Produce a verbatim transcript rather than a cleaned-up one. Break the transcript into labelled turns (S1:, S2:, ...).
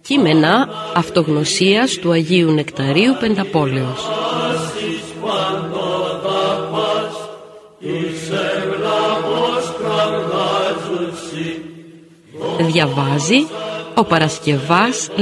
S1: Κείμενα αυτογνωσίας του Αγίου Νεκταρίου Πενταπόλεως. Διαβάζει ο Παρασκευάς